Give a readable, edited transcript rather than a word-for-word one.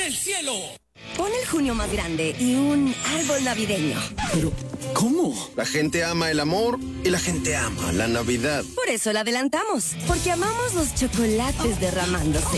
del cielo. Pon el junio más grande y un árbol navideño. Pero, ¿cómo? La gente ama el amor y la gente ama la Navidad. Por eso la adelantamos, porque amamos los chocolates derramándose.